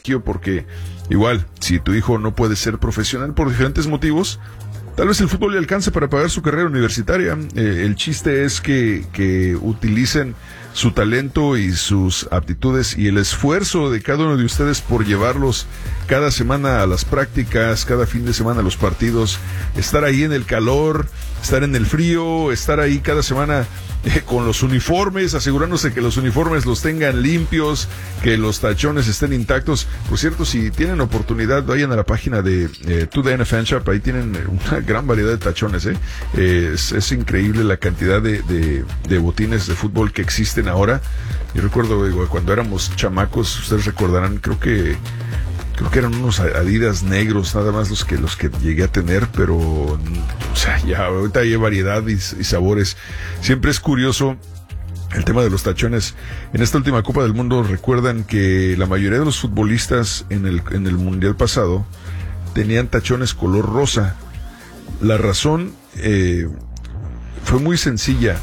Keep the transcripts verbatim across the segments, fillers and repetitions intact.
porque igual, si tu hijo no puede ser profesional por diferentes motivos, tal vez el fútbol le alcance para pagar su carrera universitaria. Eh, el chiste es que, que utilicen su talento y sus aptitudes y el esfuerzo de cada uno de ustedes por llevarlos cada semana a las prácticas, cada fin de semana a los partidos, estar ahí en el calor, estar en el frío, estar ahí cada semana eh, con los uniformes, asegurándose que los uniformes los tengan limpios, que los tachones estén intactos. Por cierto, si tienen oportunidad, vayan a la página de eh, To The N F L Shop, ahí tienen una gran variedad de tachones, ¿eh? Eh, es, es increíble la cantidad de, de, de botines de fútbol que existen ahora. Yo recuerdo, digo, cuando éramos chamacos, ustedes recordarán, creo que creo que eran unos Adidas negros, nada más los que los que llegué a tener, pero o sea, ya ahorita hay variedad y, y sabores. Siempre es curioso el tema de los tachones. En esta última Copa del Mundo, recuerdan que la mayoría de los futbolistas en el en el mundial pasado tenían tachones color rosa. La razón eh, fue muy sencilla,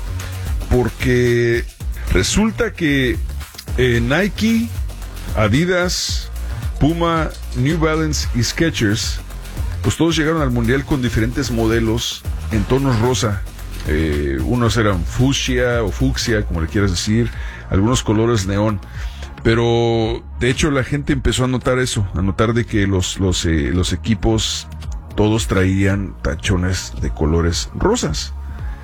porque resulta que eh, Nike, Adidas, Puma, New Balance y Skechers, pues todos llegaron al mundial con diferentes modelos en tonos rosa. Eh, unos eran fucsia o fucsia, como le quieras decir, algunos colores neón. Pero de hecho la gente empezó a notar eso, a notar de que los los eh, los equipos todos traían tachones de colores rosas.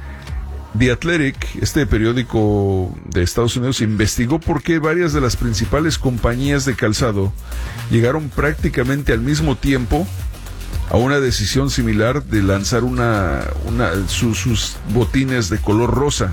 The Athletic, este periódico de Estados Unidos, investigó por qué varias de las principales compañías de calzado llegaron prácticamente al mismo tiempo a una decisión similar de lanzar una, una su, sus botines de color rosa.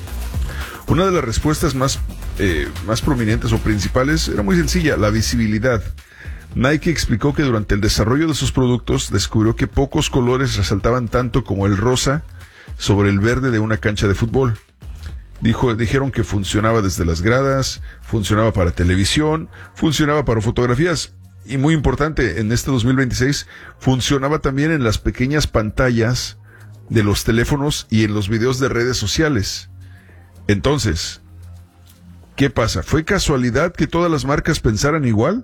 Una de las respuestas más, eh, más prominentes o principales era muy sencilla: la visibilidad. Nike explicó que durante el desarrollo de sus productos descubrió que pocos colores resaltaban tanto como el rosa sobre el verde de una cancha de fútbol. Dijo, dijeron que funcionaba desde las gradas, funcionaba para televisión, funcionaba para fotografías y, muy importante, en este dos mil veintiséis, funcionaba también en las pequeñas pantallas de los teléfonos y en los videos de redes sociales. Entonces, ¿qué pasa? ¿Fue casualidad que todas las marcas pensaran igual?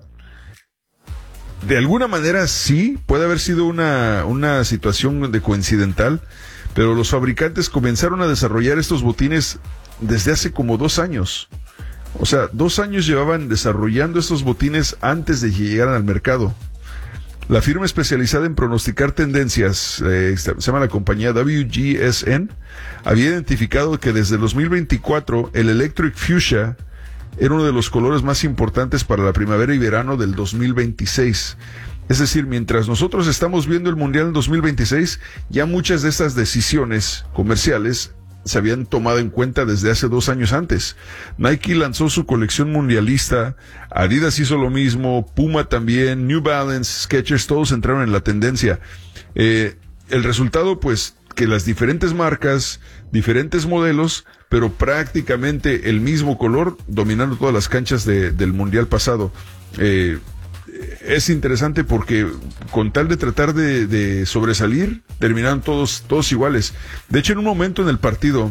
De alguna manera sí, puede haber sido una, una situación de coincidental, pero los fabricantes comenzaron a desarrollar estos botines desde hace como dos años. O sea, dos años llevaban desarrollando estos botines antes de que llegaran al mercado. La firma especializada en pronosticar tendencias, eh, se llama la compañía W G S N, había identificado que desde el dos mil veinticuatro el Electric Fuchsia era uno de los colores más importantes para la primavera y verano del dos mil veintiséis. Es decir, mientras nosotros estamos viendo el Mundial en dos mil veintiséis, ya muchas de estas decisiones comerciales se habían tomado en cuenta desde hace dos años antes. Nike lanzó su colección mundialista, Adidas hizo lo mismo, Puma también, New Balance, Skechers, todos entraron en la tendencia. Eh, el resultado, pues, que las diferentes marcas, diferentes modelos, pero prácticamente el mismo color, dominando todas las canchas de, del Mundial pasado. Eh, Es interesante porque con tal de tratar de, de sobresalir, terminaron todos, todos iguales. De hecho, en un momento en el partido,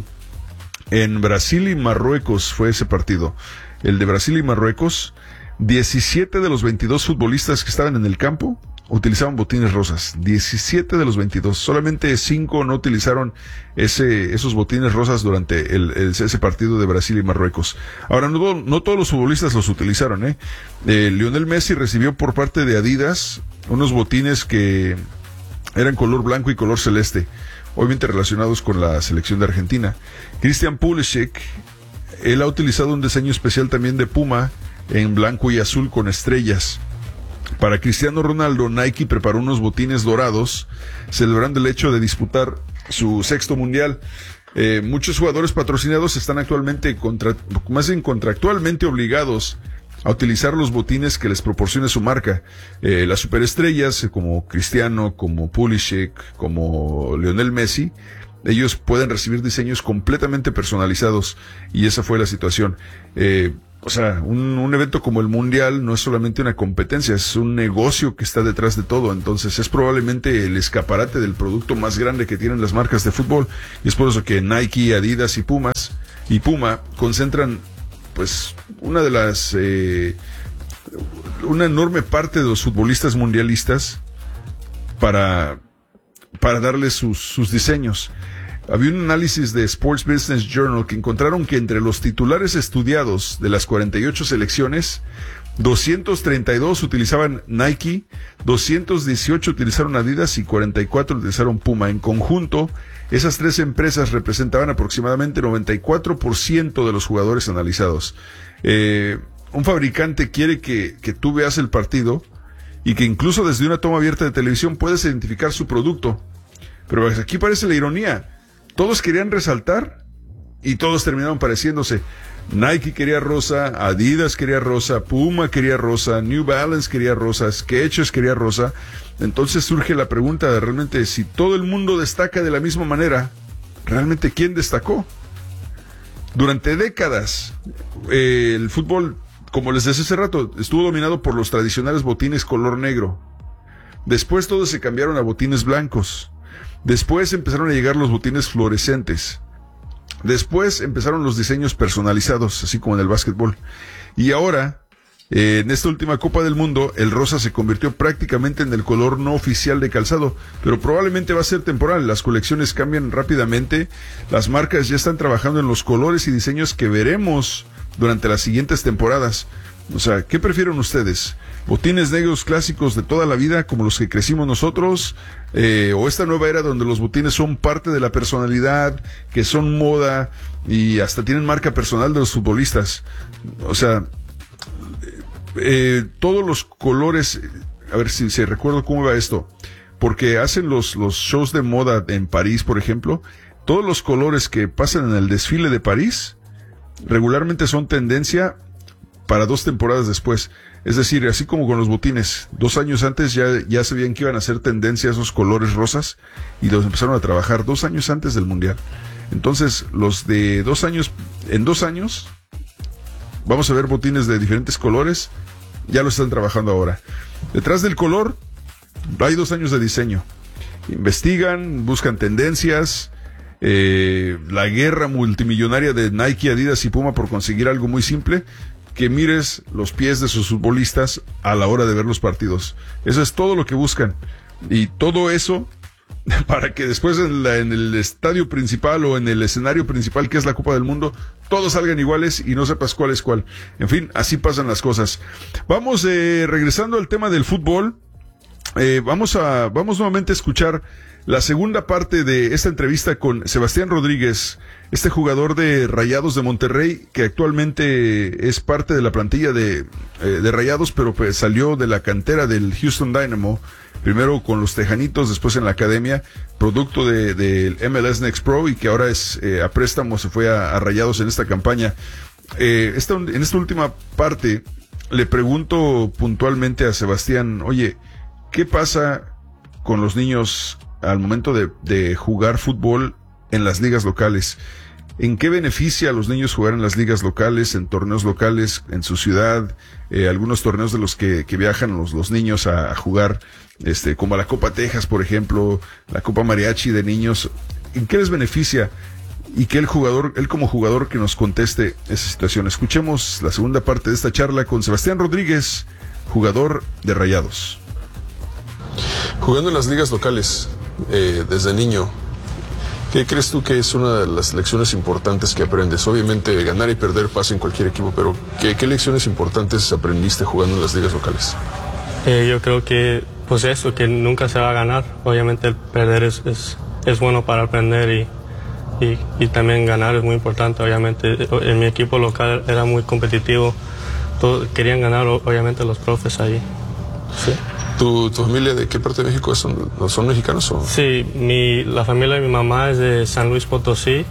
en Brasil y Marruecos fue ese partido, el de Brasil y Marruecos, diecisiete de los veintidós futbolistas que estaban en el campo utilizaban botines rosas. diecisiete de los veintidós. Solamente cinco no utilizaron ese, esos botines rosas durante el, el, ese partido de Brasil y Marruecos. Ahora, no, no todos los futbolistas los utilizaron, ¿eh? eh. Lionel Messi recibió por parte de Adidas unos botines que eran color blanco y color celeste, obviamente relacionados con la selección de Argentina. Christian Pulisic, él ha utilizado un diseño especial también de Puma en blanco y azul con estrellas. Para Cristiano Ronaldo, Nike preparó unos botines dorados, celebrando el hecho de disputar su sexto mundial. Eh, muchos jugadores patrocinados están actualmente, contra, más bien contractualmente obligados a utilizar los botines que les proporcione su marca. Eh, las superestrellas, como Cristiano, como Pulisic, como Lionel Messi, ellos pueden recibir diseños completamente personalizados, y esa fue la situación. Eh, O sea, un, un evento como el Mundial no es solamente una competencia, es un negocio que está detrás de todo. Entonces es probablemente el escaparate del producto más grande que tienen las marcas de fútbol. Y es por eso que Nike, Adidas y Pumas y Puma concentran, pues, una de las eh, una enorme parte de los futbolistas mundialistas para, para darles sus, sus diseños. Había un análisis de Sports Business Journal que encontraron que entre los titulares estudiados de las cuarenta y ocho selecciones, doscientos treinta y dos utilizaban Nike, doscientos dieciocho utilizaron Adidas y cuarenta y cuatro utilizaron Puma. En conjunto, esas tres empresas representaban aproximadamente noventa y cuatro por ciento de los jugadores analizados. Eh, un fabricante quiere que, que tú veas el partido y que incluso desde una toma abierta de televisión puedes identificar su producto. Pero aquí parece la ironía. Todos querían resaltar y todos terminaron pareciéndose. Nike quería rosa, Adidas quería rosa, Puma quería rosa, New Balance quería rosa, Skechers quería rosa. Entonces surge la pregunta de realmente si todo el mundo destaca de la misma manera, ¿realmente quién destacó? Durante décadas, eh, el fútbol, como les decía hace rato, estuvo dominado por los tradicionales botines color negro. Después todos se cambiaron a botines blancos. Después empezaron a llegar los botines fluorescentes. Después empezaron los diseños personalizados, así como en el básquetbol. Y ahora, eh, en esta última Copa del Mundo, el rosa se convirtió prácticamente en el color no oficial de calzado, pero probablemente va a ser temporal. Las colecciones cambian rápidamente. Las marcas ya están trabajando en los colores y diseños que veremos durante las siguientes temporadas. O sea, ¿qué prefieren ustedes? ¿Botines negros clásicos de toda la vida, como los que crecimos nosotros? Eh, ¿O esta nueva era donde los botines son parte de la personalidad, que son moda y hasta tienen marca personal de los futbolistas? O sea, eh, todos los colores, a ver si, si recuerdo cómo va esto, porque hacen los, los shows de moda en París, por ejemplo, todos los colores que pasan en el desfile de París regularmente son tendencia para dos temporadas después. Es decir, así como con los botines, dos años antes ya, ya sabían que iban a ser tendencia esos colores rosas y los empezaron a trabajar dos años antes del Mundial. Entonces, los de dos años, en dos años, vamos a ver botines de diferentes colores, ya lo están trabajando ahora. Detrás del color, hay dos años de diseño. Investigan, buscan tendencias, eh, la guerra multimillonaria de Nike, Adidas y Puma por conseguir algo muy simple, que mires los pies de sus futbolistas a la hora de ver los partidos. Eso es todo lo que buscan. Y todo eso para que después en, la, en el estadio principal o en el escenario principal, que es la Copa del Mundo, todos salgan iguales y no sepas cuál es cuál. En fin, así pasan las cosas. Vamos eh, regresando al tema del fútbol. Eh, vamos a vamos nuevamente a escuchar la segunda parte de esta entrevista con Sebastián Rodríguez, este jugador de Rayados de Monterrey, que actualmente es parte de la plantilla de, eh, de Rayados, pero pues salió de la cantera del Houston Dynamo, primero con los Tejanitos, después en la academia, producto del de, de M L S Next Pro, y que ahora es eh, a préstamo, se fue a, a Rayados en esta campaña. Eh, esta, en esta última parte, le pregunto puntualmente a Sebastián, oye, ¿qué pasa con los niños al momento de, de jugar fútbol en las ligas locales? ¿En qué beneficia a los niños jugar en las ligas locales, en torneos locales, en su ciudad, eh, algunos torneos de los que, que viajan los, los niños a, a jugar, este, como la Copa Texas, por ejemplo, la Copa Mariachi de niños? ¿En qué les beneficia? Y que el jugador, él como jugador, que nos conteste esa situación. Escuchemos la segunda parte de esta charla con Sebastián Rodríguez, jugador de Rayados. Jugando en las ligas locales, eh, desde niño, ¿qué crees tú que es una de las lecciones importantes que aprendes? Obviamente ganar y perder pasa en cualquier equipo, pero ¿qué, qué lecciones importantes aprendiste jugando en las ligas locales? Eh, yo creo que, pues eso, que nunca se va a ganar. Obviamente el perder es, es, es bueno para aprender y, y, y también ganar es muy importante. Obviamente en mi equipo local era muy competitivo, todos querían ganar, obviamente los profes ahí. Sí. ¿Tu, ¿Tu familia de qué parte de México son? ¿Son mexicanos o...? Sí, mi, la familia de mi mamá es de San Luis Potosí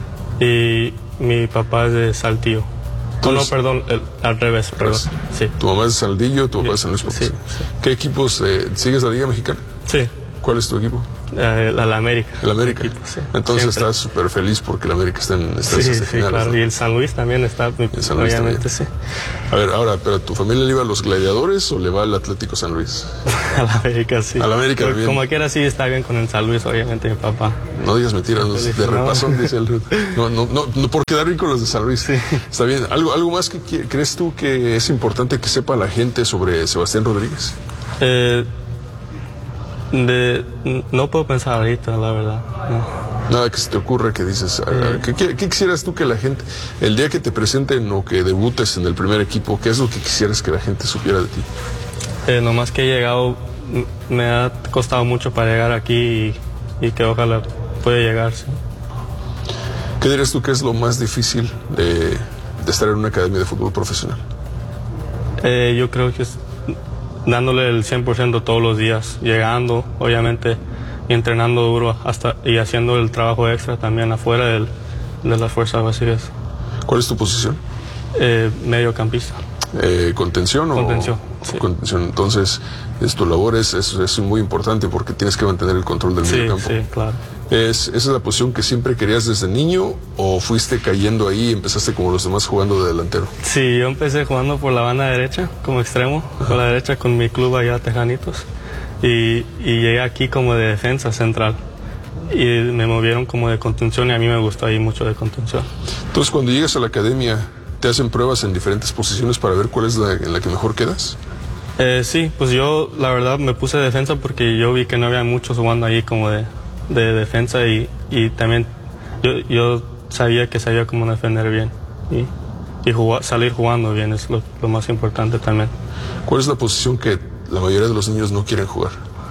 y mi papá es de Saltillo. Oh, no, perdón, el, al revés, perdón. Sí. ¿Tu mamá es de Saldillo, tu papá es de San Luis Potosí? Sí, sí. ¿Qué equipos, eh, sigues la Liga Mexicana? Sí. ¿Cuál es tu equipo? Eh, la, la América. El América. Equipo, sí. Entonces Siempre. estás súper feliz porque el América está en está Sí, en sí, finales, claro. ¿no? Y el San Luis también está, El San Luis obviamente, también. sí. A ver, ahora, ¿pero tu familia le iba a los Gladiadores o le va al Atlético San Luis? A la América, sí. A la América, Pero bien. como quiera, sí está bien con el San Luis, obviamente, mi papá. No digas mentiras, no, de repasón, dice el... No, no, no, no por quedar bien con los de San Luis. Sí. Está bien. ¿Algo, algo más que qui- crees tú que es importante que sepa la gente sobre Sebastián Rodríguez? Eh, de, no puedo pensar ahorita, la verdad. No. Nada que se te ocurra que dices, ah, ¿qué, qué, qué quisieras tú que la gente, el día que te presenten o que debutes en el primer equipo, qué es lo que quisieras que la gente supiera de ti? Eh, nomás que he llegado, m- me ha costado mucho para llegar aquí y, y que ojalá pueda llegar. Sí. ¿Qué dirías tú que es lo más difícil de, de estar en una academia de fútbol profesional? Eh, yo creo que es dándole el cien por ciento todos los días, llegando, obviamente, y entrenando duro hasta y haciendo el trabajo extra también afuera del, de las fuerzas básicas. ¿Cuál es tu posición? Eh, mediocampista. Eh, ¿Contención o...? Contención, sí. Contención. Entonces, es, tu labor es, es, es muy importante porque tienes que mantener el control del Sí, medio campo. sí, claro. ¿Es, ¿Esa es la posición que siempre querías desde niño o fuiste cayendo ahí y empezaste como los demás jugando de delantero? Sí, yo empecé jugando por la banda derecha, como extremo, por la derecha con mi club allá, Tejanitos, y, y llegué aquí como de defensa central. Y me movieron como de contención y a mí me gustó ahí mucho de contención. Entonces, cuando llegas a la academia, ¿te hacen pruebas en diferentes posiciones para ver cuál es la en la que mejor quedas? Eh, sí, pues yo la verdad me puse de defensa porque yo vi que no había muchos jugando ahí como de, de defensa y, y también yo, yo sabía que sabía cómo defender bien y, y jugar, salir jugando bien es lo, lo más importante también. ¿Cuál es la posición que la mayoría de los niños no quieren jugar?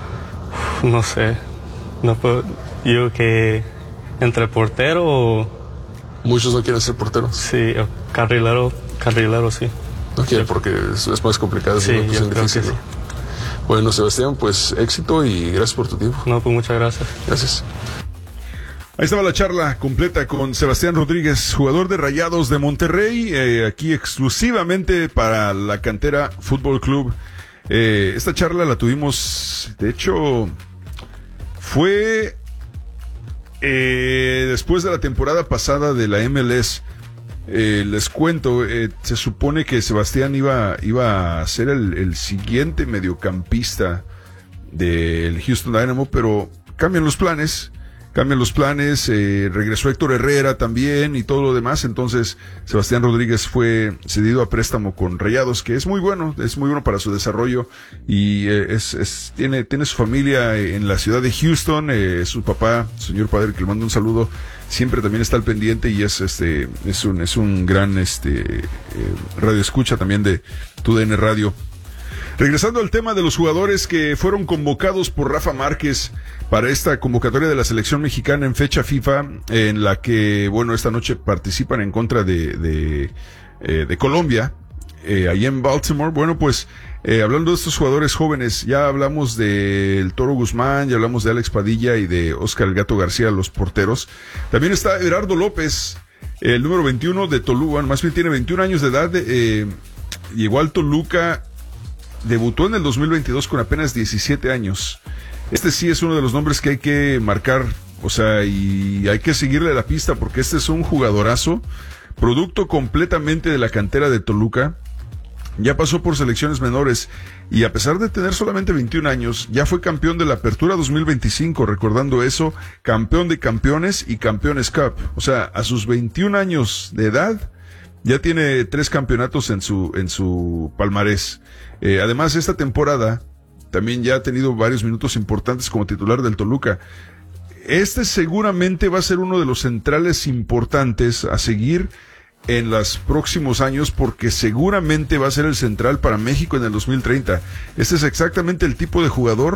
No sé, no puedo, yo que entre portero o Muchos no quieren ser porteros. sí, o carrilero, carrilero sí. No quieren porque es, es más complicado, es Sí, una yo posición creo difícil. que ¿no? sí. Bueno, Sebastián, pues éxito y gracias por tu tiempo. No, pues muchas gracias. Gracias. Ahí estaba la charla completa con Sebastián Rodríguez, jugador de Rayados de Monterrey, eh, aquí exclusivamente para la Cantera Fútbol Club. Eh, esta charla la tuvimos, de hecho, fue eh, después de la temporada pasada de la M L S. Eh, les cuento, eh, se supone que Sebastián iba, iba a ser el, el siguiente mediocampista del Houston Dynamo, pero cambian los planes. Cambian los planes, eh, regresó Héctor Herrera también y todo lo demás, entonces Sebastián Rodríguez fue cedido a préstamo con Rayados, que es muy bueno, es muy bueno para su desarrollo y eh, es, es, tiene, tiene su familia en la ciudad de Houston, eh, su papá, señor padre, que le mando un saludo, siempre también está al pendiente y es este, es un, es un gran este eh, radio escucha también de Tu D N Radio. Regresando al tema de los jugadores que fueron convocados por Rafa Márquez para esta convocatoria de la selección mexicana en fecha FIFA, en la que, bueno, esta noche participan en contra de, de, eh, de Colombia, eh, allá en Baltimore. Bueno, pues, eh, hablando de estos jugadores jóvenes, ya hablamos del Toro Guzmán, ya hablamos de Alex Padilla y de Oscar El Gato García, los porteros. También está Gerardo López, el número veintiuno de Toluca, más bien tiene veintiún años de edad, eh, llegó al Toluca. Debutó en el dos mil veintidós con apenas diecisiete años. Este sí es uno de los nombres que hay que marcar, o sea, y hay que seguirle la pista porque este es un jugadorazo, producto completamente de la cantera de Toluca. Ya pasó por selecciones menores y a pesar de tener solamente veintiún años, ya fue campeón de la Apertura dos mil veinticinco, recordando eso, campeón de campeones y Campeones Cup. O sea, a sus veintiún años de edad, ya tiene tres campeonatos en su, en su palmarés. Eh, además, esta temporada también ya ha tenido varios minutos importantes como titular del Toluca. Este seguramente va a ser uno de los centrales importantes a seguir en los próximos años porque seguramente va a ser el central para México en el dos mil treinta. Este es exactamente el tipo de jugador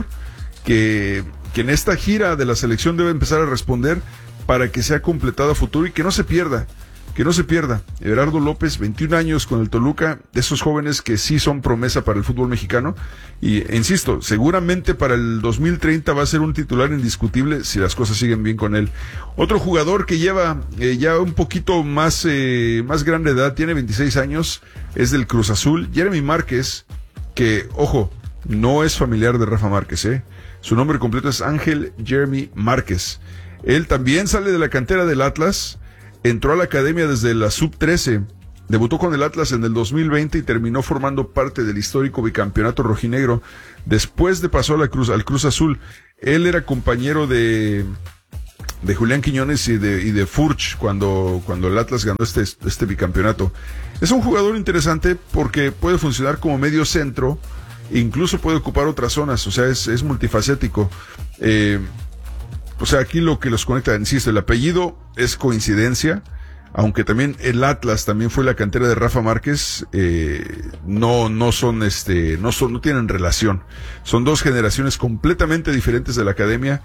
que, que en esta gira de la selección debe empezar a responder para que sea completado a futuro y que no se pierda. Que no se pierda. Gerardo López, veintiún años con el Toluca, de esos jóvenes que sí son promesa para el fútbol mexicano. Y, e insisto, seguramente para el dos mil treinta va a ser un titular indiscutible si las cosas siguen bien con él. Otro jugador que lleva eh, ya un poquito más, eh, más grande edad, tiene veintiséis años, es del Cruz Azul, Jeremy Márquez, que, ojo, no es familiar de Rafa Márquez, ¿eh? Su nombre completo es Ángel Jeremy Márquez. Él también sale de la cantera del Atlas, entró a la academia desde la sub trece, debutó con el Atlas en el dos mil veinte y terminó formando parte del histórico bicampeonato rojinegro. Después de pasó a la Cruz, al Cruz Azul. Él era compañero de, de Julián Quiñones y de, y de Furch cuando, cuando el Atlas ganó este, este bicampeonato. Es un jugador interesante porque puede funcionar como medio centro, incluso puede ocupar otras zonas, o sea, es, es multifacético. Eh, o sea, aquí lo que los conecta, insisto, el apellido es coincidencia, aunque también el Atlas también fue la cantera de Rafa Márquez, eh, no, no son, este, no son, no tienen relación. Son dos generaciones completamente diferentes de la academia,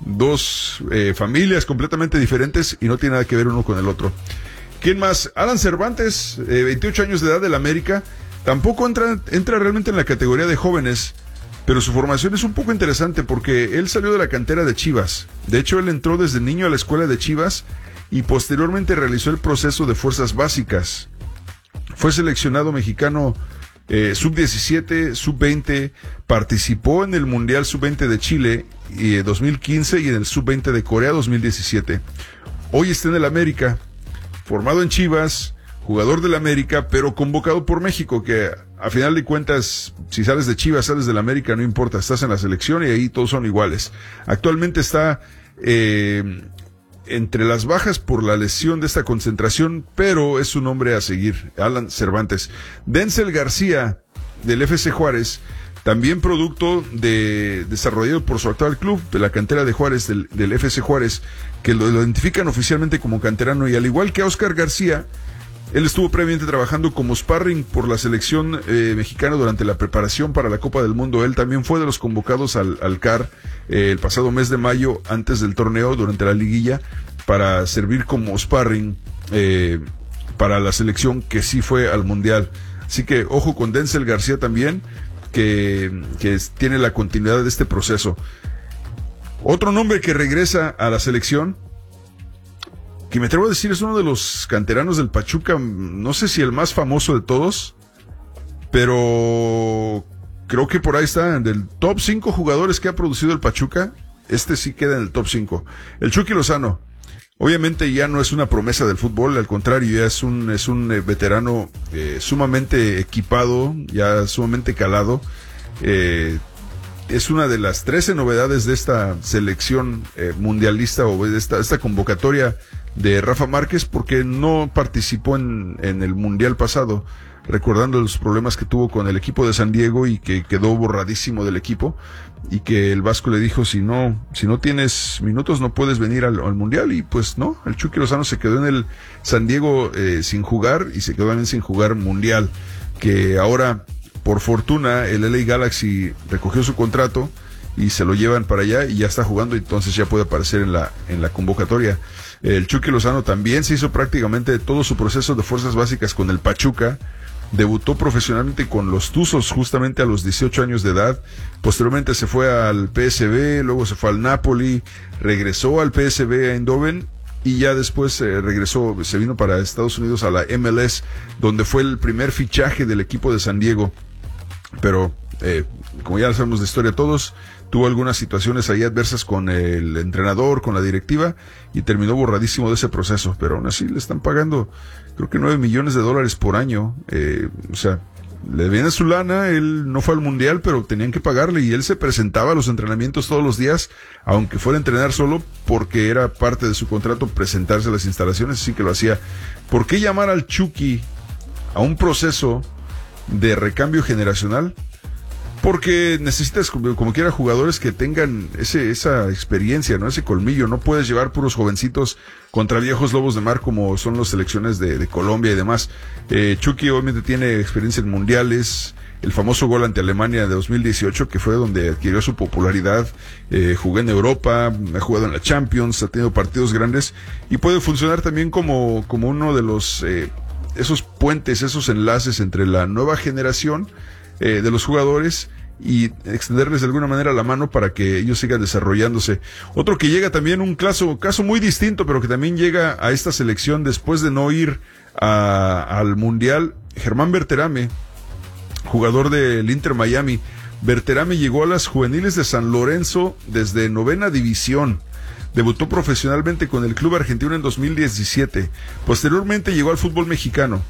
dos eh, familias completamente diferentes y no tiene nada que ver uno con el otro. ¿Quién más? Alan Cervantes, eh, veintiocho años de edad, del América. Tampoco entra, entra realmente en la categoría de jóvenes, pero su formación es un poco interesante porque él salió de la cantera de Chivas. De hecho, él entró desde niño a la escuela de Chivas y posteriormente realizó el proceso de fuerzas básicas. Fue seleccionado mexicano eh, sub diecisiete, sub veinte, participó en el Mundial sub veinte de Chile y, eh, dos mil quince y en el sub veinte de Corea dos mil diecisiete. Hoy está en el América, formado en Chivas, jugador del América, pero convocado por México, que a final de cuentas, si sales de Chivas, sales del América, no importa, estás en la selección y ahí todos son iguales. Actualmente está eh, entre las bajas por la lesión de esta concentración, pero es un hombre a seguir, Alan Cervantes. Denzel García, del F C Juárez, también producto de desarrollado por su actual club, de la cantera de Juárez, del, del F C Juárez, que lo, lo identifican oficialmente como canterano, y al igual que a Oscar García, él estuvo previamente trabajando como sparring por la selección eh, mexicana durante la preparación para la Copa del Mundo. Él también fue de los convocados al, al C A R eh, el pasado mes de mayo, antes del torneo, durante la liguilla, para servir como sparring eh, para la selección que sí fue al Mundial. Así que ojo con Denzel García también, que, que es, tiene la continuidad de este proceso. Otro nombre que regresa a la selección, que me atrevo a decir es uno de los canteranos del Pachuca, no sé si el más famoso de todos, pero creo que por ahí está, del top cinco jugadores que ha producido el Pachuca, este sí queda en el top cinco. El Chucky Lozano, obviamente ya no es una promesa del fútbol, al contrario, ya es un, es un eh, veterano eh, sumamente equipado, ya sumamente calado. eh, Es una de las trece novedades de esta selección eh, mundialista o de esta, esta convocatoria de Rafa Márquez, porque no participó en, en el Mundial pasado, recordando los problemas que tuvo con el equipo de San Diego y que quedó borradísimo del equipo, y que el Vasco le dijo, si no, si no tienes minutos no puedes venir al, al Mundial, y pues no, el Chucky Lozano se quedó en el San Diego eh, sin jugar, y se quedó también sin jugar Mundial, que ahora, por fortuna, el L A Galaxy recogió su contrato y se lo llevan para allá y ya está jugando, entonces ya puede aparecer en la en la convocatoria. El Chucky Lozano también se hizo prácticamente todo su proceso de fuerzas básicas con el Pachuca, debutó profesionalmente con los Tuzos justamente a los dieciocho años de edad, posteriormente se fue al P S V, luego se fue al Napoli, regresó al P S V Eindhoven y ya después eh, regresó, se vino para Estados Unidos a la M L S, donde fue el primer fichaje del equipo de San Diego. Pero, eh, como ya sabemos de historia todos, tuvo algunas situaciones ahí adversas con el entrenador, con la directiva, y terminó borradísimo de ese proceso. Pero aún así le están pagando, creo que nueve millones de dólares por año. Eh, o sea, le viene su lana, él no fue al Mundial, pero tenían que pagarle, y él se presentaba a los entrenamientos todos los días, aunque fuera a entrenar solo, porque era parte de su contrato presentarse a las instalaciones, así que lo hacía. ¿Por qué llamar al Chucky a un proceso de recambio generacional? Porque necesitas, como, como quiera, jugadores que tengan ese, esa experiencia, ¿no? Ese colmillo. No puedes llevar puros jovencitos contra viejos lobos de mar como son las selecciones de, de Colombia y demás. Eh, Chucky obviamente tiene experiencia en mundiales, el famoso gol ante Alemania de dos mil dieciocho, que fue donde adquirió su popularidad. Eh, jugó en Europa, ha jugado en la Champions, ha tenido partidos grandes, y puede funcionar también como, como uno de los, eh, esos puentes, esos enlaces entre la nueva generación Eh, de los jugadores y extenderles de alguna manera la mano para que ellos sigan desarrollándose. Otro que llega también, un caso, caso muy distinto, pero que también llega a esta selección después de no ir a, al Mundial, Germán Berterame, jugador del Inter Miami. Berterame llegó a las juveniles de San Lorenzo desde novena división. Debutó profesionalmente con el club argentino en dos mil diecisiete. Posteriormente llegó al fútbol mexicano.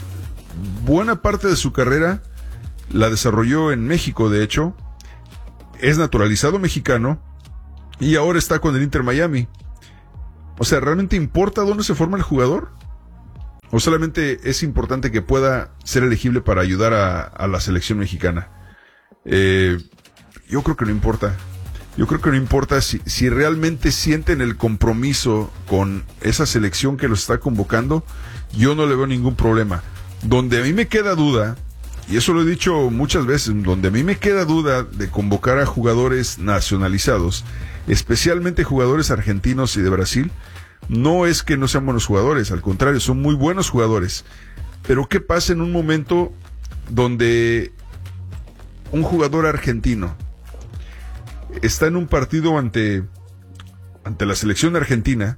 Buena parte de su carrera la desarrolló en México, de hecho. Es naturalizado mexicano y ahora está con el Inter Miami. O sea, ¿realmente importa dónde se forma el jugador? ¿O solamente es importante que pueda ser elegible para ayudar a, a la selección mexicana? Eh, yo creo que no importa. Yo creo que no importa si, si realmente sienten el compromiso con esa selección que los está convocando. Yo no le veo ningún problema. Donde a mí me queda duda, y eso lo he dicho muchas veces, donde a mí me queda duda de convocar a jugadores nacionalizados, especialmente jugadores argentinos y de Brasil, no es que no sean buenos jugadores, al contrario, son muy buenos jugadores. Pero ¿qué pasa en un momento donde un jugador argentino está en un partido ante, ante la selección argentina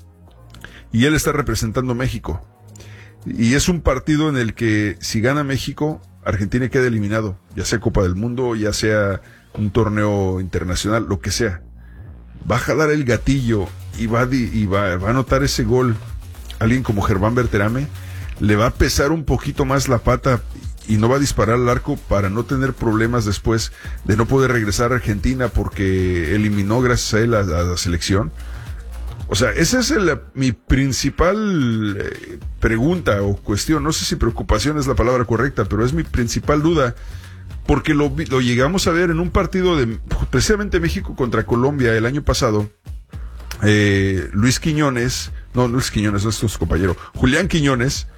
y él está representando a México? Y es un partido en el que si gana México, Argentina queda eliminado, ya sea Copa del Mundo, ya sea un torneo internacional, lo que sea. Va a jalar el gatillo y va, y va, va a anotar ese gol alguien como Germán Berterame, le va a pesar un poquito más la pata y no va a disparar al arco para no tener problemas después de no poder regresar a Argentina porque eliminó gracias a él a, a la selección. O sea, esa es el, mi principal eh, pregunta o cuestión. No sé si preocupación es la palabra correcta, pero es mi principal duda. Porque lo, lo llegamos a ver en un partido de precisamente México contra Colombia el año pasado. Eh, Luis Quiñones, no, Luis Quiñones, no es tu compañero, Julián Quiñones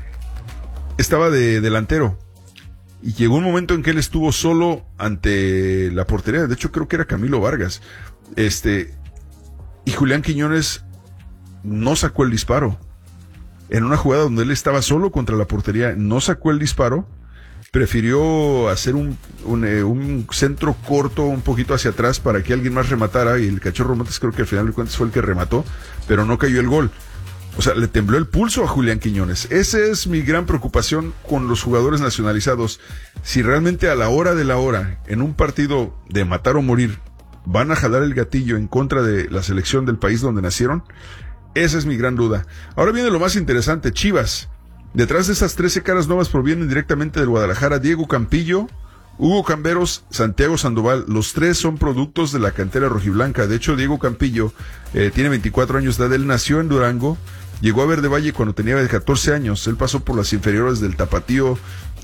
estaba de delantero. Y llegó un momento en que él estuvo solo ante la portería. De hecho, creo que era Camilo Vargas. Este... Y Julián Quiñones no sacó el disparo. En una jugada donde él estaba solo contra la portería, no sacó el disparo. Prefirió hacer un, un, eh, un centro corto un poquito hacia atrás para que alguien más rematara. Y el Cachorro Montes creo que al final de cuentas fue el que remató, pero no cayó el gol. O sea, le tembló el pulso a Julián Quiñones. Esa es mi gran preocupación con los jugadores nacionalizados. Si realmente a la hora de la hora, en un partido de matar o morir, van a jalar el gatillo en contra de la selección del país donde nacieron, esa es mi gran duda. Ahora viene lo más interesante, Chivas. Detrás de esas trece caras nuevas provienen directamente del Guadalajara Diego Campillo, Hugo Camberos, Santiago Sandoval. Los tres son productos de la cantera rojiblanca. De hecho, Diego Campillo eh, tiene veinticuatro años de edad. Él nació en Durango, llegó a Verde Valle cuando tenía catorce años. Él pasó por las inferiores del Tapatío,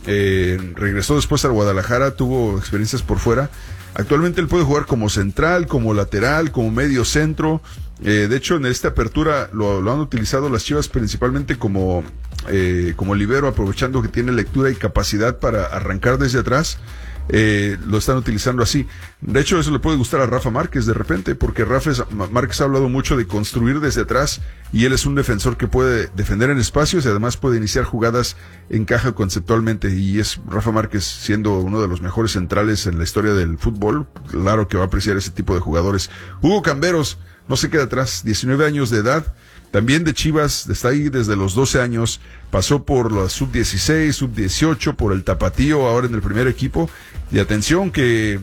eh, regresó después al Guadalajara, tuvo experiencias por fuera. Actualmente él puede jugar como central, como lateral, como medio centro. Eh, de hecho, en esta apertura lo, lo han utilizado las Chivas principalmente como, eh, como libero, aprovechando que tiene lectura y capacidad para arrancar desde atrás. Eh, lo están utilizando así. De hecho, eso le puede gustar a Rafa Márquez de repente, porque Rafa es, Márquez ha hablado mucho de construir desde atrás y él es un defensor que puede defender en espacios y además puede iniciar jugadas en caja conceptualmente, y es Rafa Márquez, siendo uno de los mejores centrales en la historia del fútbol, claro que va a apreciar ese tipo de jugadores. Hugo Camberos no se queda atrás, diecinueve años de edad, también de Chivas, está ahí desde los doce años, pasó por la sub dieciséis, sub dieciocho, por el Tapatío, ahora en el primer equipo. Y atención que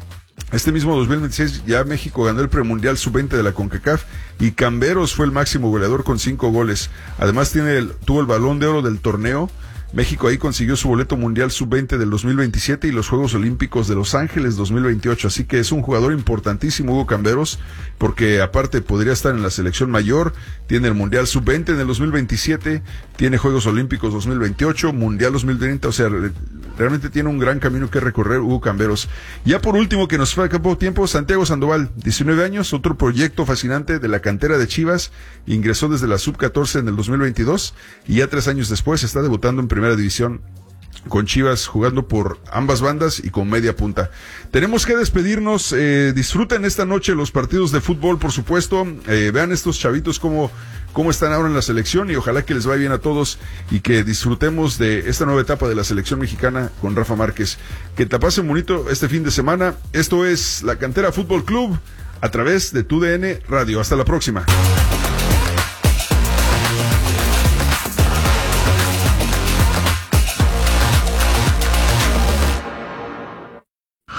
este mismo dos mil veintiséis ya México ganó el premundial sub veinte de la CONCACAF y Camberos fue el máximo goleador con cinco goles. Además tiene el, tuvo el balón de oro del torneo. México ahí consiguió su boleto mundial sub veinte del dos mil veintisiete y los Juegos Olímpicos de Los Ángeles dos mil veintiocho. Así que es un jugador importantísimo Hugo Camberos, porque aparte podría estar en la selección mayor, tiene el mundial sub veinte en el dos mil veintisiete, tiene Juegos Olímpicos dos mil veintiocho, mundial dos mil treinta, o sea, realmente tiene un gran camino que recorrer Hugo Camberos. Ya por último, que nos fue a poco tiempo, Santiago Sandoval, diecinueve años, otro proyecto fascinante de la cantera de Chivas, ingresó desde la sub catorce en el dos mil veintidós y ya tres años después está debutando en primera división con Chivas, jugando por ambas bandas y con media punta. Tenemos que despedirnos. Eh, disfruten esta noche los partidos de fútbol, por supuesto. Eh, vean estos chavitos cómo, cómo están ahora en la selección, y ojalá que les vaya bien a todos y que disfrutemos de esta nueva etapa de la selección mexicana con Rafa Márquez. Que te pasen bonito este fin de semana. Esto es La Cantera Fútbol Club a través de Tu D N Radio. Hasta la próxima.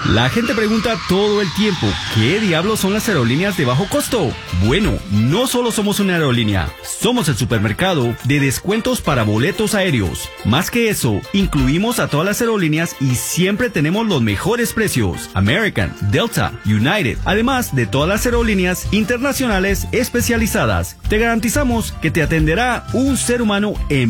La gente pregunta todo el tiempo, ¿qué diablos son las aerolíneas de bajo costo? Bueno, no solo somos una aerolínea, somos el supermercado de descuentos para boletos aéreos. Más que eso, incluimos a todas las aerolíneas y siempre tenemos los mejores precios. American, Delta, United, además de todas las aerolíneas internacionales especializadas. Te garantizamos que te atenderá un ser humano en